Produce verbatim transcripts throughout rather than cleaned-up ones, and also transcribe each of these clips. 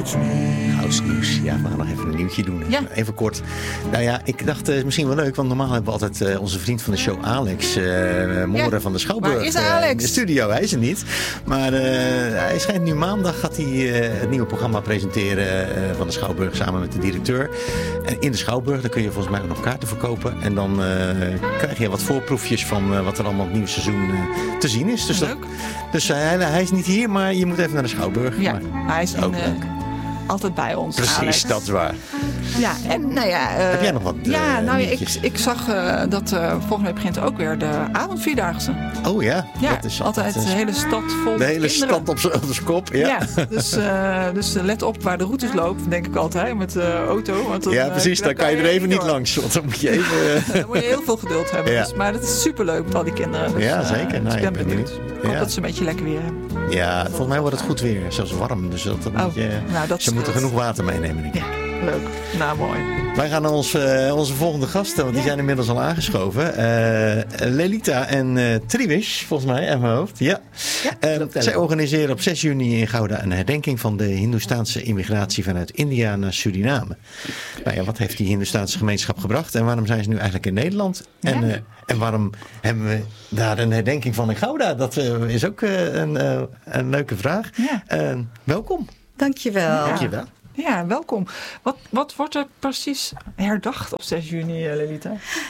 Goudsnieuws. Ja, we gaan nog even een nieuwtje doen. Ja. Even kort. Nou ja, ik dacht uh, misschien wel leuk, want normaal hebben we altijd uh, onze vriend van de show Alex uh, Moren ja. van de Schouwburg. Waar is Alex? Uh, in de studio. Hij is er niet. Maar uh, hij schijnt nu maandag gaat hij uh, het nieuwe programma presenteren uh, van de Schouwburg samen met de directeur. En in de Schouwburg, daar kun je volgens mij ook nog kaarten verkopen. En dan uh, krijg je wat voorproefjes van uh, wat er allemaal het nieuwe seizoen uh, te zien is. Dus, leuk. Dat, dus uh, hij, hij is niet hier, maar je moet even naar de Schouwburg. Ja, maar hij is ook in, uh, altijd bij ons. Precies, Alex. dat is waar. Ja, en nou ja... Uh, Heb jij nog wat? Uh, ja, nou ja, ik, nieuwtjes? ik zag uh, dat uh, volgende week begint ook weer de avondvierdaagse. Oh ja, Ja, dat is altijd de hele stad vol de hele kinderen. stad op zijn kop. Ja, ja dus, uh, dus let op waar de routes lopen, denk ik altijd, met de uh, auto. Want dan, ja, precies, uh, dan kan je er even niet door. langs, want dan moet je even... Uh... dan moet je heel veel geduld hebben. Ja. Dus, maar dat is superleuk met al die kinderen. Dus, ja, uh, zeker. Dus nou, ik ben benieuwd. benieuwd. Ik hoop ja. dat ze een beetje lekker weer hebben. Ja, volgens mij wordt het goed weer, zelfs warm. Dus dat, dat oh, moet je, nou, dat ze moeten genoeg water meenemen, denk ik. Ja, leuk. Nou, mooi. Wij gaan naar ons, uh, onze volgende gasten, want die ja. zijn inmiddels al aangeschoven. Uh, Lelita en uh, Triwish, volgens mij, uit mijn hoofd. Ja. Ja, uh, zij organiseren op zes juni in Gouda een herdenking van de Hindoestaanse immigratie vanuit India naar Suriname. Nou ja, wat heeft die Hindoestaanse gemeenschap gebracht en waarom zijn ze nu eigenlijk in Nederland? En, ja. uh, en waarom hebben we daar een herdenking van in Gouda? Dat uh, is ook uh, een, uh, een leuke vraag. Ja. Uh, welkom. Dankjewel. Ja. Dankjewel. Ja, welkom. Wat, wat wordt er precies herdacht op zes juni, Lelita?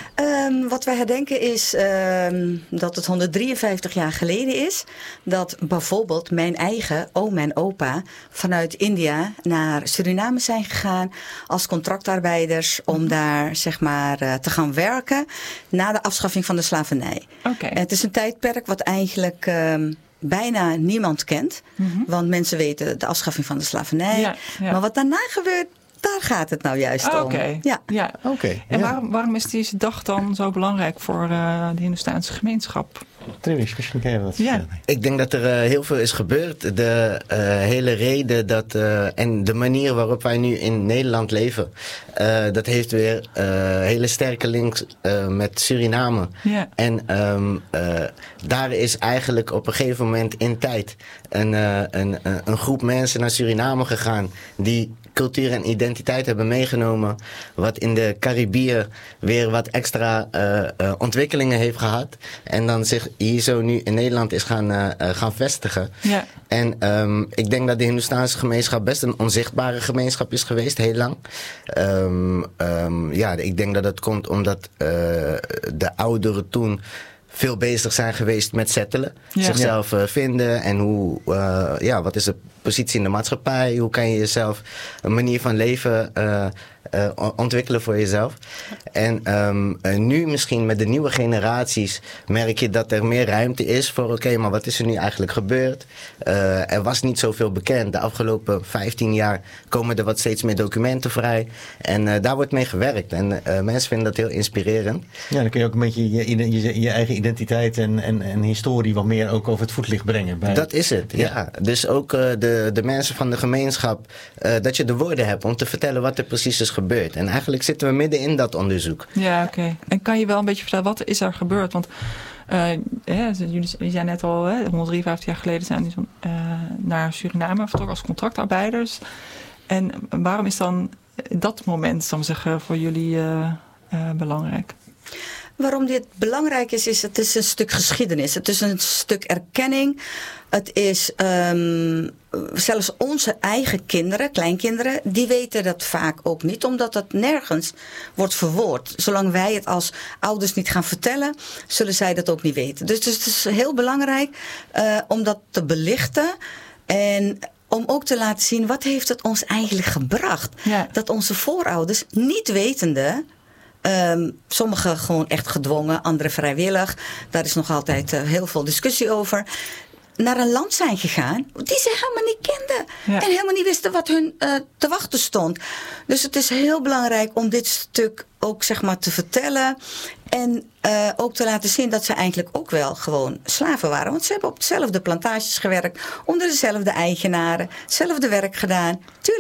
Um, wat wij herdenken is um, dat het honderddrieënvijftig jaar geleden is dat bijvoorbeeld mijn eigen oom en opa vanuit India naar Suriname zijn gegaan als contractarbeiders om daar zeg maar uh, te gaan werken na de afschaffing van de slavernij. Okay. Het is een tijdperk wat eigenlijk... Um, bijna niemand kent. Mm-hmm. Want mensen weten de afschaffing van de slavernij. Ja, ja. Maar wat daarna gebeurt, daar gaat het nou juist oh, om. Okay. Ja. Ja. Okay, en ja. waarom, waarom is deze dag dan zo belangrijk voor uh, de Hindoestaanse gemeenschap? Triwish, misschien kan je dat ja. vertellen. Ik denk dat er uh, heel veel is gebeurd. De uh, hele reden dat, uh, en de manier waarop wij nu in Nederland leven, uh, dat heeft weer uh, hele sterke links uh, met Suriname. Ja. En um, uh, daar is eigenlijk op een gegeven moment in tijd een, uh, een, een groep mensen naar Suriname gegaan die cultuur en identiteit hebben meegenomen, wat in de Caribië weer wat extra uh, uh, ontwikkelingen heeft gehad en dan zich hier zo nu in Nederland is gaan, uh, uh, gaan vestigen. Ja. En um, ik denk dat de Hindoestaanse gemeenschap best een onzichtbare gemeenschap is geweest, heel lang. Um, um, ja, ik denk dat het komt omdat uh, de ouderen toen veel bezig zijn geweest met settelen. Ja. Zichzelf uh, vinden en hoe, uh, ja, wat is de positie in de maatschappij? Hoe kan je jezelf een manier van leven uh, uh, ontwikkelen voor jezelf? En um, uh, nu misschien met de nieuwe generaties merk je dat er meer ruimte is voor oké, okay, maar wat is er nu eigenlijk gebeurd? Uh, er was niet zoveel bekend. De afgelopen vijftien jaar komen er wat steeds meer documenten vrij. En uh, daar wordt mee gewerkt. En uh, mensen vinden dat heel inspirerend. Ja, dan kun je ook een beetje je, je, je eigen identiteit en, en, en historie wat meer ook over het voetlicht brengen. Bij... Dat is het, ja. ja. Dus ook uh, de, de mensen van de gemeenschap, uh, dat je de woorden hebt om te vertellen wat er precies is gebeurd. En eigenlijk zitten we midden in dat onderzoek. Ja, oké. Okay. En kan je wel een beetje vertellen, wat is er gebeurd? Want uh, ja, jullie, jullie zijn net al, hè, honderddrieënvijftig jaar geleden zijn jullie uh, naar Suriname vertrokken als contractarbeiders. En waarom is dan dat moment, zal ik zeggen, voor jullie uh, uh, belangrijk? Waarom dit belangrijk is, is het is een stuk geschiedenis. Het is een stuk erkenning. Het is um, zelfs onze eigen kinderen, kleinkinderen, die weten dat vaak ook niet, omdat het nergens wordt verwoord. Zolang wij het als ouders niet gaan vertellen, zullen zij dat ook niet weten. Dus, dus het is heel belangrijk uh, om dat te belichten en om ook te laten zien, wat heeft het ons eigenlijk gebracht? Ja. Dat onze voorouders, niet wetende, Um, sommigen gewoon echt gedwongen, anderen vrijwillig. Daar is nog altijd uh, heel veel discussie over. Naar een land zijn gegaan die ze helemaal niet kenden. Ja. En helemaal niet wisten wat hun uh, te wachten stond. Dus het is heel belangrijk om dit stuk ook zeg maar te vertellen. En uh, ook te laten zien dat ze eigenlijk ook wel gewoon slaven waren. Want ze hebben op dezelfde plantages gewerkt. Onder dezelfde eigenaren. Hetzelfde werk gedaan. Tuurlijk.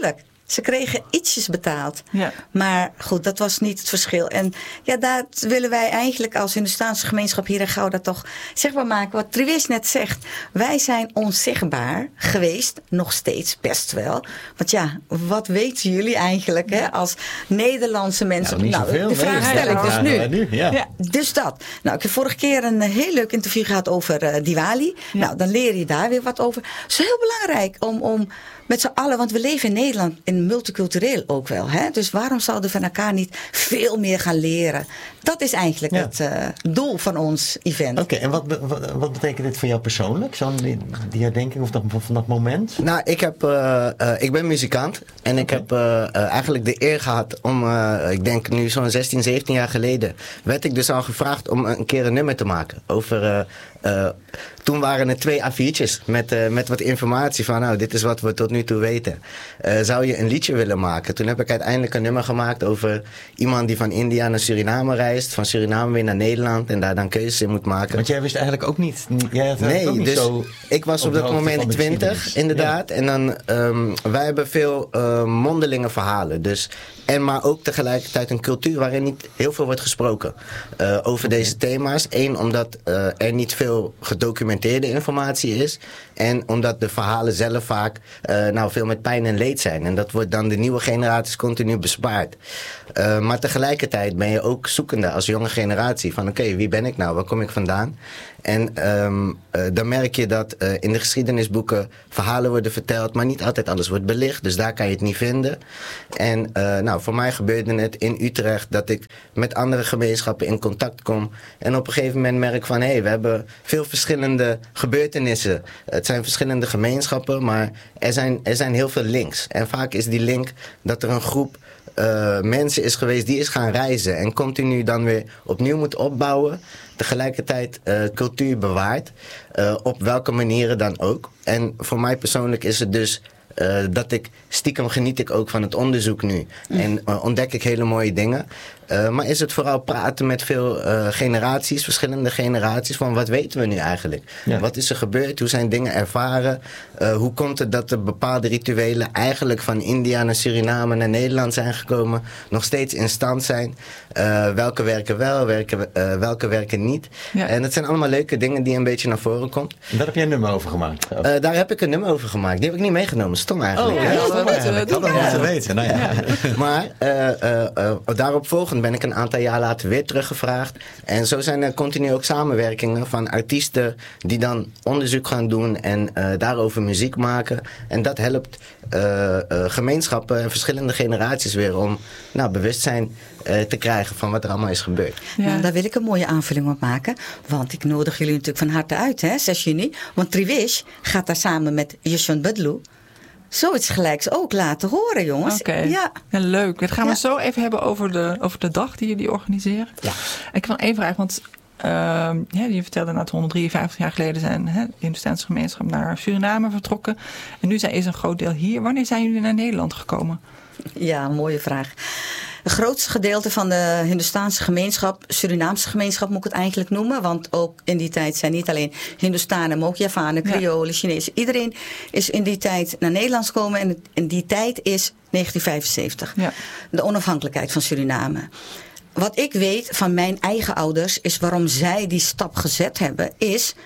Ze kregen ietsjes betaald. Ja. Maar goed, dat was niet het verschil. En ja, daar willen wij eigenlijk als Hindoestaanse gemeenschap hier in Gouda toch zichtbaar maken. Wat Triwish net zegt. Wij zijn onzichtbaar geweest. Nog steeds best wel. Want ja, wat weten jullie eigenlijk hè, als Nederlandse mensen? Nou, niet nou zoveel, de vraag nee. stel ik dus Ja, nu. ja, nu ja. Ja, dus dat. Nou, ik heb vorige keer een heel leuk interview gehad over uh, Diwali. Ja. Nou, dan leer je daar weer wat over. Het is heel belangrijk om, om met z'n allen, want we leven in Nederland in multicultureel ook wel. Hè? Dus waarom zouden we van elkaar niet veel meer gaan leren? Dat is eigenlijk Ja. het uh, doel van ons event. Oké, okay, en wat, wat, wat betekent dit voor jou persoonlijk? Zo'n die, die herdenking of dat, van dat moment? Nou, ik, heb, uh, uh, ik ben muzikant. En ik okay. heb uh, uh, eigenlijk de eer gehad om, uh, ik denk nu zo'n zestien, zeventien jaar geleden, werd ik dus al gevraagd om een keer een nummer te maken. Over, uh, uh, toen waren er twee A viertjes met, uh, met wat informatie van, nou, dit is wat we tot nu toe weten. Uh, zou je een liedje willen maken? Toen heb ik uiteindelijk een nummer gemaakt over iemand die van India naar Suriname reist, van Suriname weer naar Nederland en daar dan keuzes in moet maken. Want jij wist eigenlijk ook niet, jij had nee, ook niet dus zo ik was op dat moment twintig, inderdaad. Ja. En dan, um, wij hebben veel uh, mondelinge verhalen. Dus, en maar ook tegelijkertijd een cultuur waarin niet heel veel wordt gesproken uh, over okay. deze thema's. Eén, omdat uh, er niet veel gedocumenteerde informatie is. En omdat de verhalen zelf vaak uh, nou, veel met pijn en leed zijn. En dat wordt dan de nieuwe generaties continu bespaard. Uh, maar tegelijkertijd ben je ook zoekende als jonge generatie. Van oké, okay, wie ben ik nou? Waar kom ik vandaan? En um, uh, dan merk je dat uh, in de geschiedenisboeken verhalen worden verteld, maar niet altijd alles wordt belicht. Dus daar kan je het niet vinden. En uh, nou, voor mij gebeurde het in Utrecht dat ik met andere gemeenschappen in contact kom. En op een gegeven moment merk van, hé, hey, we hebben veel verschillende gebeurtenissen. Het zijn verschillende gemeenschappen, maar er zijn, er zijn heel veel links. En vaak is die link dat er een groep Uh, mensen is geweest die is gaan reizen en continu dan weer opnieuw moet opbouwen. Tegelijkertijd uh, cultuur bewaart. Uh, op welke manieren dan ook. En voor mij persoonlijk is het dus uh, dat ik stiekem geniet ik ook van het onderzoek nu. Mm. En uh, ontdek ik hele mooie dingen. Uh, maar is het vooral praten met veel uh, generaties, verschillende generaties, van wat weten we nu eigenlijk? Ja. Wat is er gebeurd? Hoe zijn dingen ervaren? Uh, hoe komt het dat er bepaalde rituelen eigenlijk van India naar Suriname naar Nederland zijn gekomen, nog steeds in stand zijn? Uh, welke werken wel, welke, uh, welke werken niet? Ja. En dat zijn allemaal leuke dingen die een beetje naar voren komen. En daar heb jij een nummer over gemaakt? Uh, daar heb ik een nummer over gemaakt. Die heb ik niet meegenomen. Stom eigenlijk. Oh, ja, dat had ik moeten weten. Nou, ja. Ja. Maar uh, uh, uh, daarop volgend ben ik een aantal jaar later weer teruggevraagd. En zo zijn er continu ook samenwerkingen van artiesten die dan onderzoek gaan doen en uh, daarover muziek maken. En dat helpt uh, uh, gemeenschappen en verschillende generaties weer om nou, bewustzijn uh, te krijgen van wat er allemaal is gebeurd. Ja. Nou, daar wil ik een mooie aanvulling op maken. Want ik nodig jullie natuurlijk van harte uit, hè, zes juni. Want Triwish gaat daar samen met Yeshwan Bedlu zoiets gelijks ook laten horen, jongens. Oké, okay. ja. ja, leuk. Dat gaan we ja. zo even hebben over de, over de dag die jullie organiseren. Ja. Ik wil één vraag, want uh, ja, je vertelde dat honderddrieënvijftig jaar geleden zijn hè, de Hindoestaanse gemeenschap naar Suriname vertrokken. En nu is een groot deel hier. Wanneer zijn jullie naar Nederland gekomen? Ja, een mooie vraag. Het grootste gedeelte van de Hindoestaanse gemeenschap, Surinaamse gemeenschap moet ik het eigenlijk noemen. Want ook in die tijd zijn niet alleen Hindoestanen, maar ook Javanen, Kriolen, ja. Chinezen. Iedereen is in die tijd naar Nederland gekomen. En in die tijd is negentien vijfenzeventig. Ja. De onafhankelijkheid van Suriname. Wat ik weet van mijn eigen ouders is waarom zij die stap gezet hebben. Is,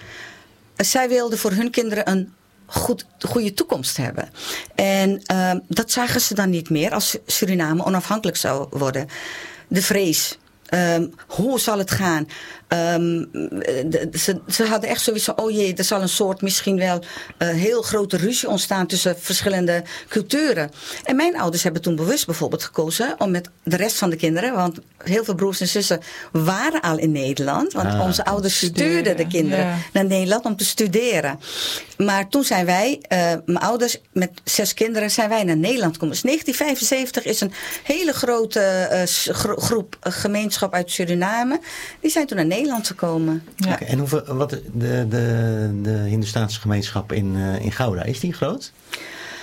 zij wilden voor hun kinderen een goed, goede toekomst hebben. En uh, dat zagen ze dan niet meer als Suriname onafhankelijk zou worden. De vrees. Um, hoe zal het gaan? Um, de, ze, ze hadden echt zoiets van, oh jee, er zal een soort misschien wel uh, heel grote ruzie ontstaan tussen verschillende culturen. En mijn ouders hebben toen bewust bijvoorbeeld gekozen om met de rest van de kinderen, want heel veel broers en zussen waren al in Nederland, want ah, onze ouders stuurden de kinderen yeah. naar Nederland om te studeren. Maar toen zijn wij, uh, mijn ouders met zes kinderen, zijn wij naar Nederland gekomen. Dus negentien vijfenzeventig is een hele grote uh, groep uh, gemeenschap uit Suriname. Die zijn toen naar Nederland gekomen. Ja. Okay, en hoeveel, wat de, de, de Hindoestaanse gemeenschap in, uh, in Gouda, is die groot?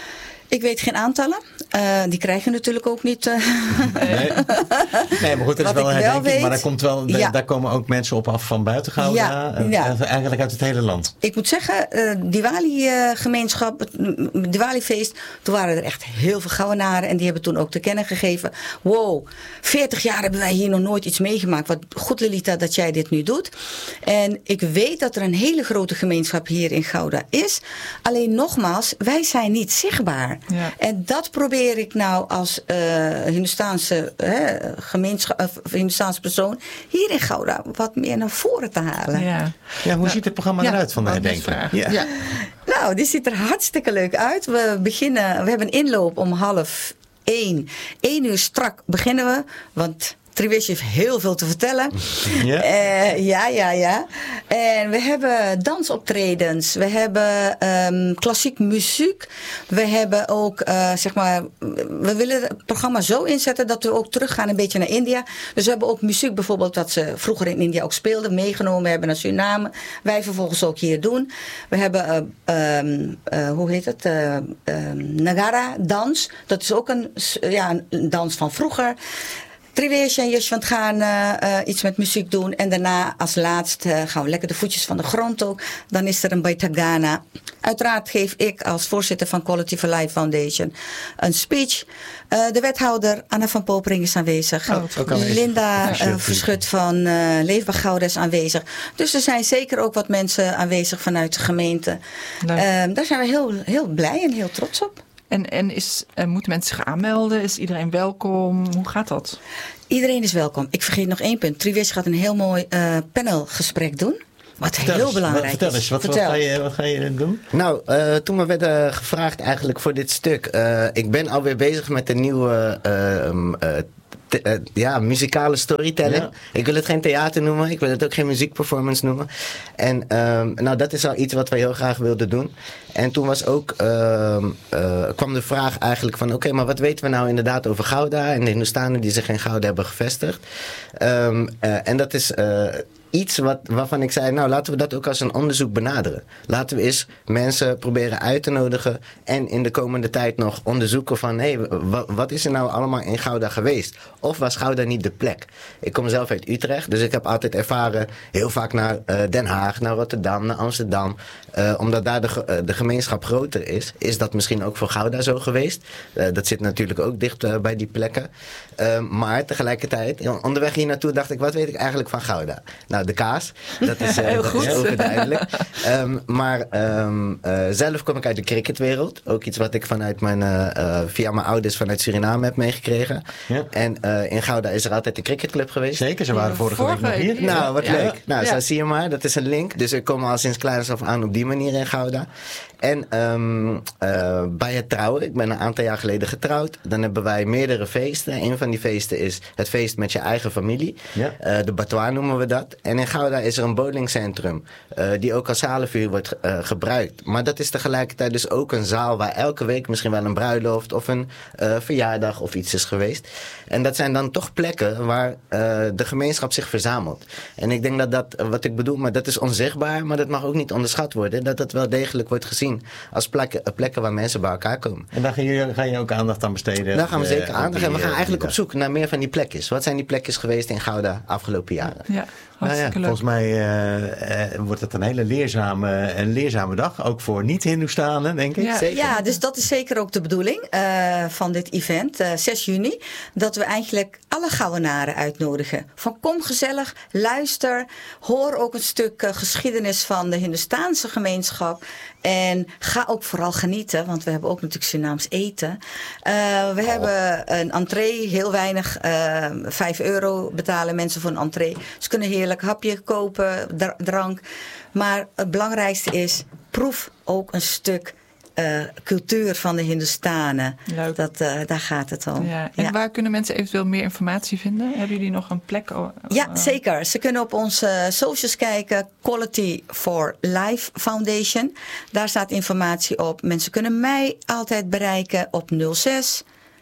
Ik weet geen aantallen. Uh, die krijgen we natuurlijk ook niet. Uh. Nee. nee, maar goed, dat is wel een herdenking. Maar daar, komt wel, ja. daar komen ook mensen op af van buiten Gouda. Ja, ja. Eigenlijk uit het hele land. Ik moet zeggen, uh, Diwali-gemeenschap, het Diwali-feest. Toen waren er echt heel veel Goudenaren. En die hebben toen ook te kennen gegeven. Wow, veertig jaar hebben wij hier nog nooit iets meegemaakt. Wat goed, Lelita, dat jij dit nu doet. En ik weet dat er een hele grote gemeenschap hier in Gouda is. Alleen nogmaals, wij zijn niet zichtbaar. Ja. En dat probeer ik nou als uh, Hindustaanse, uh, gemeenschap, uh, Hindustaanse persoon hier in Gouda wat meer naar voren te halen. Ja, ja hoe nou, ziet het programma ja, eruit van de herdenking? Ja. Ja. Nou, die ziet er hartstikke leuk uit. We beginnen, we hebben een inloop om half één. Eén uur strak beginnen we, want Trivish heeft heel veel te vertellen. Ja, uh, ja, ja. ja. En we hebben dansoptredens. We hebben um, klassiek muziek. We hebben ook, uh, zeg maar, we willen het programma zo inzetten dat we ook teruggaan een beetje naar India. Dus we hebben ook muziek bijvoorbeeld dat ze vroeger in India ook speelden, meegenomen hebben naar Suriname. Wij vervolgens ook hier doen. We hebben, uh, um, uh, hoe heet het, uh, um, Nagara dans. Dat is ook een, ja, een dans van vroeger. Trivish en Yashwant gaan uh, uh, iets met muziek doen. En daarna als laatst uh, gaan we lekker de voetjes van de grond ook. Dan is er een Baitagana. Uiteraard geef ik als voorzitter van Quality for Life Foundation een speech. Uh, de wethouder Anna van Popering is aanwezig. Oh, ook aanwezig. Linda uh, Verschut van uh, Leefbaar Gouda is aanwezig. Dus er zijn zeker ook wat mensen aanwezig vanuit de gemeente. Uh, daar zijn we heel, heel blij en heel trots op. En, en is, uh, moeten mensen zich aanmelden? Is iedereen welkom? Hoe gaat dat? Iedereen is welkom. Ik vergeet nog één punt. Trivish gaat een heel mooi uh, panelgesprek doen. Wat vertel heel eens, belangrijk vertel eens, is. Wat, vertel. Wat, ga je, wat ga je doen? Nou, uh, toen we werden gevraagd eigenlijk voor dit stuk. Uh, ik ben alweer bezig met een nieuwe uh, uh, Te, uh, ja, muzikale storytelling. Ja. Ik wil het geen theater noemen. Ik wil het ook geen muziekperformance noemen. En um, nou, dat is al iets wat we heel graag wilden doen. En toen was ook, uh, uh, kwam de vraag eigenlijk van... oké, okay, maar wat weten we nou inderdaad over Gouda... en de Hindustanen die zich in Gouda hebben gevestigd. Um, uh, en dat is... Uh, Iets wat, waarvan ik zei, nou laten we dat ook als een onderzoek benaderen. Laten we eens mensen proberen uit te nodigen en in de komende tijd nog onderzoeken van, hé, hey, wat, wat is er nou allemaal in Gouda geweest? Of was Gouda niet de plek? Ik kom zelf uit Utrecht, dus ik heb altijd ervaren heel vaak naar uh, Den Haag, naar Rotterdam, naar Amsterdam. Uh, omdat daar de, uh, de gemeenschap groter is, is dat misschien ook voor Gouda zo geweest. Uh, dat zit natuurlijk ook dicht uh, bij die plekken. Uh, maar tegelijkertijd, onderweg hier naartoe dacht ik, wat weet ik eigenlijk van Gouda? Nou, de kaas. Dat is, uh, dat is overduidelijk. Um, maar um, uh, zelf kom ik uit de cricketwereld. Ook iets wat ik vanuit mijn, uh, uh, via mijn ouders vanuit Suriname heb meegekregen. Ja. En uh, in Gouda is er altijd de cricketclub geweest. Zeker, ze waren vorige, vorige week nog hier. Ja. Nou, wat ja. leuk. Nou, ja. Zo zie je maar. Dat is een link. Dus ik kom al sinds kleins af aan op die manier in Gouda. En um, uh, bij het trouwen, ik ben een aantal jaar geleden getrouwd. Dan hebben wij meerdere feesten. Een van die feesten is het feest met je eigen familie. Ja. Uh, de Batois noemen we dat. En in Gouda is er een bowlingcentrum uh, die ook als zalenvuur wordt uh, gebruikt. Maar dat is tegelijkertijd dus ook een zaal waar elke week misschien wel een bruiloft of een uh, verjaardag of iets is geweest. En dat zijn dan toch plekken waar uh, de gemeenschap zich verzamelt. En ik denk dat dat, wat ik bedoel, maar dat is onzichtbaar, maar dat mag ook niet onderschat worden. Dat dat wel degelijk wordt gezien als plekken, plekken waar mensen bij elkaar komen. En daar ga je, ga je ook aandacht aan besteden? Daar gaan we zeker uh, aandacht aan. We gaan eigenlijk op zoek naar meer van die plekjes. Wat zijn die plekjes geweest in Gouda afgelopen jaren? Ja. Nou ja, volgens mij uh, uh, wordt het een hele leerzame, een leerzame dag. Ook voor niet-Hindoestanen, denk ik. Ja, zeker. Ja, dus dat is zeker ook de bedoeling uh, van dit event, uh, zes juni. Dat we eigenlijk alle Goudenaren uitnodigen. Van kom gezellig, luister, hoor ook een stuk uh, geschiedenis van de Hindoestaanse gemeenschap. En ga ook vooral genieten, want we hebben ook natuurlijk Surinaams eten. Uh, we oh. hebben een entree, heel weinig, uh, vijf euro betalen mensen voor een entree. Ze kunnen heerlijk hapje kopen, drank. Maar het belangrijkste is, proef ook een stuk uh, cultuur van de Hindoestanen. Leuk. Dat, uh, daar gaat het om. Ja. En ja. Waar kunnen mensen eventueel meer informatie vinden? Hebben jullie nog een plek? Uh, ja, zeker. Ze kunnen op onze socials kijken. Quality for Life Foundation. Daar staat informatie op. Mensen kunnen mij altijd bereiken op nul zes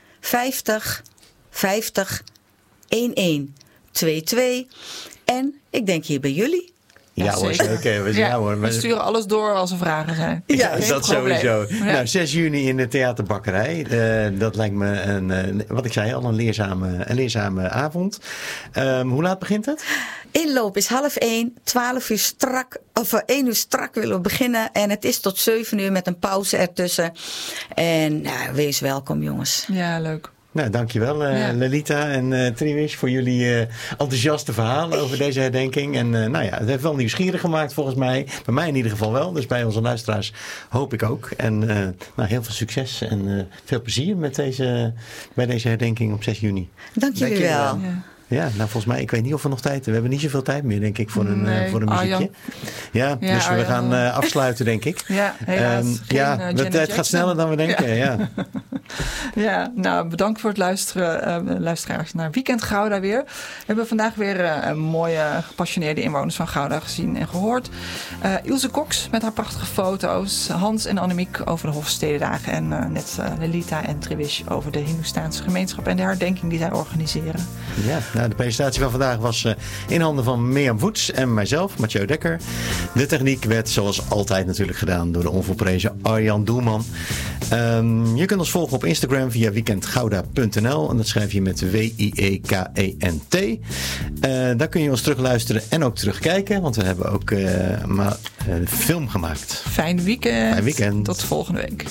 vijftig vijftig elf twee twee. En ik denk hier bij jullie. Ja, ja hoor, zeker. We, ja, ja, hoor. we sturen alles door als er vragen zijn. Ja, Geen dat probleem. sowieso. Ja. Nou, zes juni in de Theaterbakkerij. Uh, dat lijkt me, een, uh, wat ik zei al, een leerzame, een leerzame avond. Um, hoe laat begint het? Inloop is half één, twaalf uur strak, of één uur strak willen we beginnen. En het is tot zeven uur met een pauze ertussen. En nou, wees welkom, jongens. Ja, leuk. Nou, dankjewel uh, ja. Lelita en uh, Triwish voor jullie uh, enthousiaste verhalen over deze herdenking. En uh, nou ja, het heeft wel nieuwsgierig gemaakt volgens mij. Bij mij in ieder geval wel. Dus bij onze luisteraars hoop ik ook. En uh, nou, heel veel succes en uh, veel plezier met deze, bij deze herdenking op zes juni. Dank jullie wel. Ja. Ja, nou volgens mij, ik weet niet of we nog tijd hebben. We hebben niet zoveel tijd meer, denk ik, voor een, nee, uh, voor een muziekje. Arjan. Ja, ja, dus Arjan. we gaan uh, afsluiten, denk ik. Ja, helaas. Um, ja, uh, de tijd gaat sneller dan we denken. Ja, ja. ja nou, bedankt voor het luisteren, uh, luisteraars, naar Weekend Gouda weer. We hebben vandaag weer uh, mooie, gepassioneerde inwoners van Gouda gezien en gehoord. Uh, Ilse Cox met haar prachtige foto's. Hans en Annemiek over de Hofstedendagen. En uh, net uh, Lelita en Triwish over de Hindoestaanse gemeenschap en de herdenking die zij organiseren. Ja. Nou, de presentatie van vandaag was uh, in handen van Mirjam Voets en mijzelf, Mathieu Dekker. De techniek werd zoals altijd natuurlijk gedaan door de onvolprezen Arjan Doelman. Um, je kunt ons volgen op Instagram via weekendgouda punt n l en dat schrijf je met W I E K E N T. Uh, daar kun je ons terugluisteren en ook terugkijken, want we hebben ook uh, ma- uh, film gemaakt. Fijn weekend. Fijn weekend. Tot volgende week.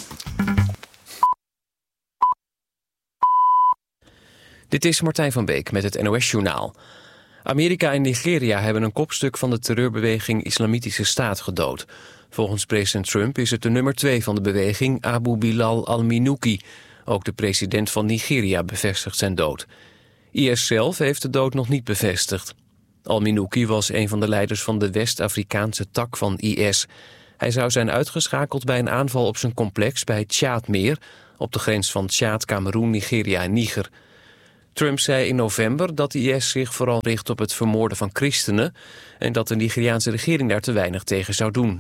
Dit is Martijn van Beek met het N O S-journaal. Amerika en Nigeria hebben een kopstuk van de terreurbeweging Islamitische Staat gedood. Volgens president Trump is het de nummer twee van de beweging, Abu Bilal al-Minuki. Ook de president van Nigeria bevestigt zijn dood. I S zelf heeft de dood nog niet bevestigd. Al-Minuki was een van de leiders van de West-Afrikaanse tak van I S. Hij zou zijn uitgeschakeld bij een aanval op zijn complex bij het Tjaadmeer, op de grens van Tjaad, Kameroen, Nigeria en Niger. Trump zei in november dat I S zich vooral richt op het vermoorden van christenen en dat de Nigeriaanse regering daar te weinig tegen zou doen.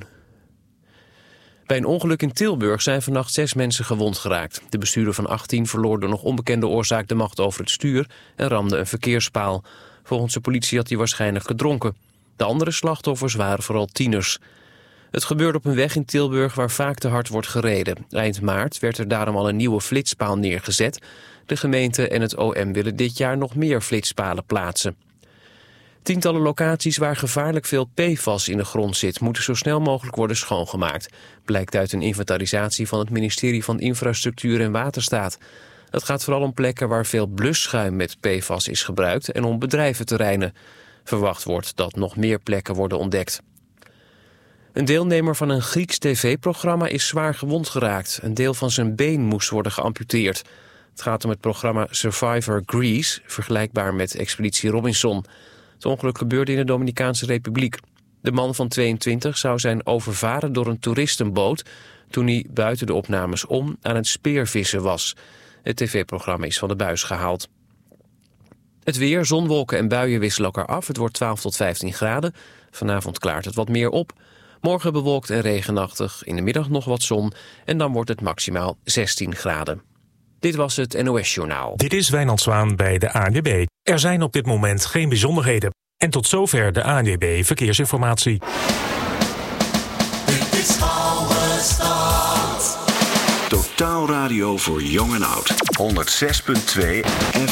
Bij een ongeluk in Tilburg zijn vannacht zes mensen gewond geraakt. De bestuurder van achttien verloor door nog onbekende oorzaak de macht over het stuur en ramde een verkeerspaal. Volgens de politie had hij waarschijnlijk gedronken. De andere slachtoffers waren vooral tieners. Het gebeurde op een weg in Tilburg waar vaak te hard wordt gereden. Eind maart werd er daarom al een nieuwe flitspaal neergezet. De gemeente en het O M willen dit jaar nog meer flitspalen plaatsen. Tientallen locaties waar gevaarlijk veel P F A S in de grond zit, moeten zo snel mogelijk worden schoongemaakt. Blijkt uit een inventarisatie van het ministerie van Infrastructuur en Waterstaat. Het gaat vooral om plekken waar veel blusschuim met P F A S is gebruikt en om bedrijventerreinen. Verwacht wordt dat nog meer plekken worden ontdekt. Een deelnemer van een Grieks tv-programma is zwaar gewond geraakt. Een deel van zijn been moest worden geamputeerd. Het gaat om het programma Survivor Greece, vergelijkbaar met Expeditie Robinson. Het ongeluk gebeurde in de Dominicaanse Republiek. De man van tweeëntwintig zou zijn overvaren door een toeristenboot toen hij buiten de opnames om aan het speervissen was. Het tv-programma is van de buis gehaald. Het weer, zonwolken en buien wisselen elkaar af. Het wordt twaalf tot vijftien graden. Vanavond klaart het wat meer op. Morgen bewolkt en regenachtig. In de middag nog wat zon. En dan wordt het maximaal zestien graden. Dit was het N O S-journaal. Dit is Wijnand Zwaan bij de A N W B. Er zijn op dit moment geen bijzonderheden. En tot zover de A N W B Verkeersinformatie. Dit is Oude Stad. Totaal radio voor jong en oud. honderd zes punt twee F